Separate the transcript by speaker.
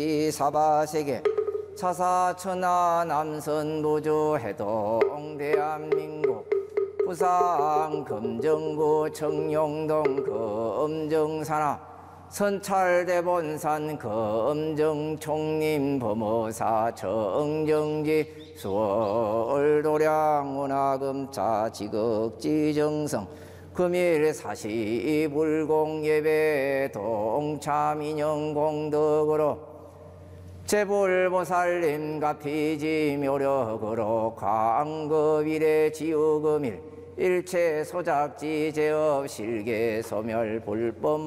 Speaker 1: 사바세계 차사천하 남선 무주 해동 대한민국 부산 금정구 청룡동 금정산하 선찰대본산 금정총림 범어사 정정지 수월도량 운하금자 지극지정성 금일 사시불공예배 동참인영공덕으로 제불보살님 가피지 묘력으로 광급일의 지우금일 일체 소작지 제업 실계 소멸 불법